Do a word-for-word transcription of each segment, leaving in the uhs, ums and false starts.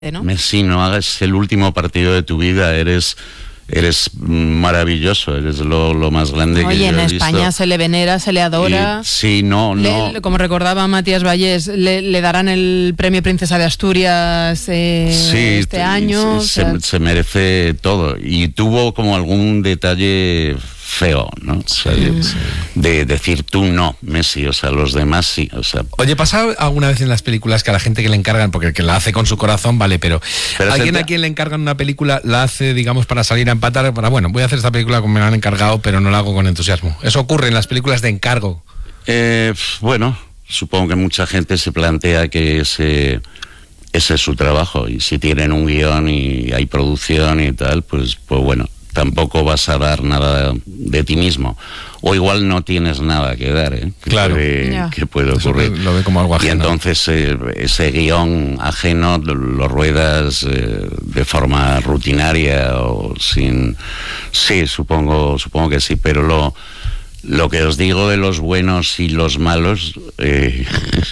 ¿no? Messi, no hagas el último partido de tu vida, eres... Eres maravilloso, eres lo, lo más grande. Oye, que yo en he España visto. se le venera, se le adora. Y, sí, no, no. Le, como recordaba Matías Vallés, le, le darán el premio Princesa de Asturias eh, sí, este año. Se, o sea... se merece todo. Y tuvo como algún detalle feo, ¿no? O sea, sí, de, sí. de decir tú no, Messi, o sea, los demás sí. O sea, Oye, ¿pasa alguna vez en las películas que a la gente que le encargan, porque el que la hace con su corazón, vale, pero, pero alguien a quien le encargan una película la hace, digamos, para salir a empatar, para, bueno, voy a hacer esta película como me la han encargado, pero no la hago con entusiasmo? ¿Eso ocurre en las películas de encargo? Eh, bueno, supongo que mucha gente se plantea que ese, ese es su trabajo, y si tienen un guión y hay producción y tal, pues, pues bueno, tampoco vas a dar nada de ti mismo. O igual no tienes nada que dar, ¿eh? Que claro. Puede, Yeah. que puede ocurrir. Lo ve como algo ajeno. Y entonces eh, ese guión ajeno lo, lo ruedas eh, de forma rutinaria o sin... Sí, supongo, supongo que sí, pero lo... Lo que os digo de los buenos y los malos, eh,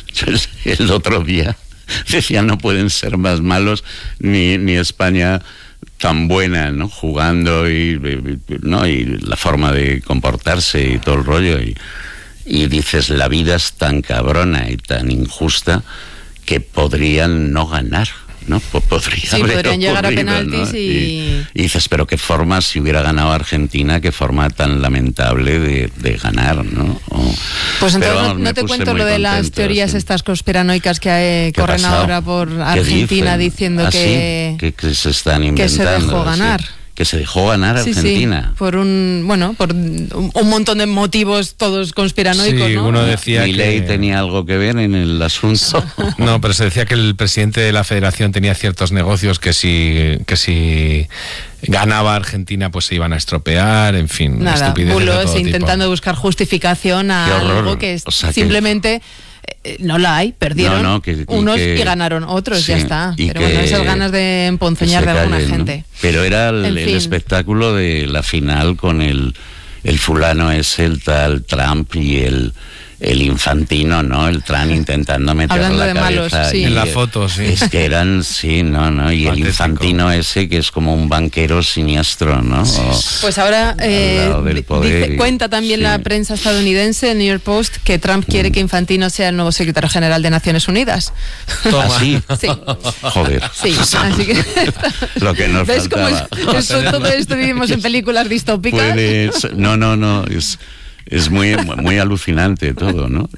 el otro día decía no pueden ser más malos ni, ni España tan buena, ¿no? Jugando y, ¿no? Y la forma de comportarse y todo el rollo. Y, y dices, la vida es tan cabrona y tan injusta que podrían no ganar, ¿no? Podría sí, podrían llegar a penaltis, ¿no? y... y... y dices, pero qué forma, si hubiera ganado Argentina, qué forma tan lamentable de, de ganar, ¿no? O... Pues entonces pero, no, no te cuento lo de contento, las teorías sí. estas conspiranoicas que eh, corren ahora por Argentina diciendo ¿Ah, que, sí? que, que se están inventando. Que se dejó ganar. Sí. Que se dejó ganar a sí, Argentina. Sí, por un, bueno, por un, un montón de motivos todos conspiranoicos, sí, ¿no? Uno decía Milei que tenía algo que ver en el asunto. No, pero se decía que el presidente de la federación tenía ciertos negocios que si, que si ganaba Argentina pues se iban a estropear, en fin. Nada, bulos, intentando tipo. buscar justificación a algo que es o sea, simplemente... Que... No la hay, perdieron no, no, que, unos y, que, y ganaron otros, sí, ya está. Pero bueno, esas ganas de emponzoñar de alguna callen, gente. ¿no? Pero era el, el espectáculo de la final con el, el fulano ese, el tal Trump y el... El Infantino, ¿no? El Trump intentando meter Hablando la de cabeza malos, sí. En la foto, sí. Es que eran, sí, no, no. Y el Infantino ese que es como un banquero siniestro, ¿no? Sí. O, pues ahora eh, dice, y, cuenta también sí. la prensa estadounidense, el New York Post, que Trump mm. quiere que Infantino sea el nuevo secretario general de Naciones Unidas. ¿Ah, sí? Sí. Joder. Sí, así que... Lo que nos ¿Ves faltaba. cómo es, eso, todo esto vivimos en películas distópicas? Pues, no, no, no, es... Es muy, muy alucinante todo, ¿no?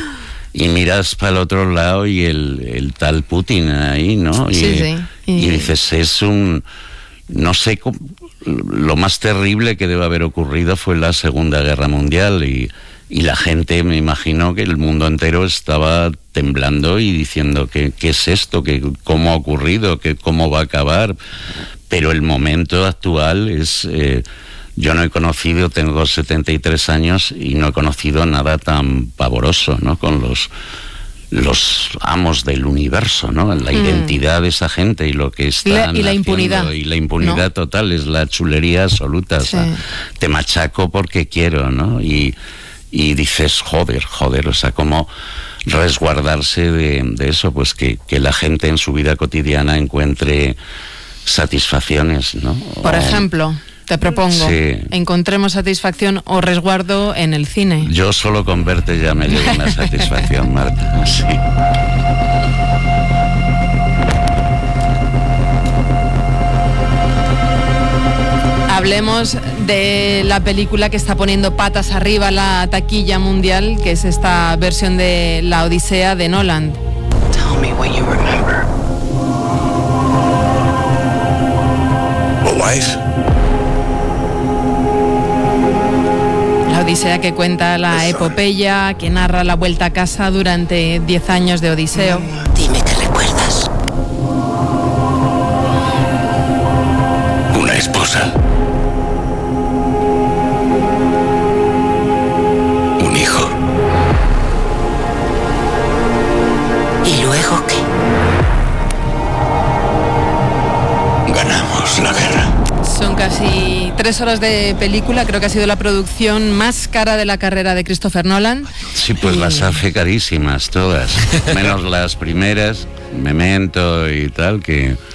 Y, y miras para el otro lado y el, el tal Putin ahí, ¿no? Y, sí, sí. Y... y dices, es un... No sé, cómo, lo más terrible que debe haber ocurrido fue la Segunda Guerra Mundial y, y la gente, me imagino que el mundo entero estaba temblando y diciendo, ¿qué, qué es esto? ¿Qué, ¿Cómo ha ocurrido? ¿Qué, ¿Cómo va a acabar? Pero el momento actual es... Eh, Yo no he conocido, tengo setenta y tres años y no he conocido nada tan pavoroso, ¿no? Con los, los amos del universo, ¿no? La mm. identidad de esa gente y lo que están la, y la haciendo, impunidad. Y la impunidad ¿no? total, es la chulería absoluta. Sí. O sea, te machaco porque quiero, ¿no? Y, y dices, joder, joder, o sea, cómo resguardarse de, de eso, pues que, que la gente en su vida cotidiana encuentre satisfacciones, ¿no? Por o, ejemplo... Te propongo, sí. encontremos satisfacción o resguardo en el cine. Yo solo con verte ya me llevo una satisfacción, Marta. Sí. Hablemos de la película que está poniendo patas arriba la taquilla mundial, que es esta versión de La Odisea de Nolan. Tell me what you remember. What wife? La Odisea, que cuenta la epopeya, que narra la vuelta a casa durante diez años de Odiseo. Dime qué recuerdas. Una esposa. Un hijo. ¿Y luego qué? Ganamos la guerra. Son casi tres horas de película, creo que ha sido la producción más cara de la carrera de Christopher Nolan. Sí, pues y... las hace carísimas todas, menos las primeras, Memento y tal, que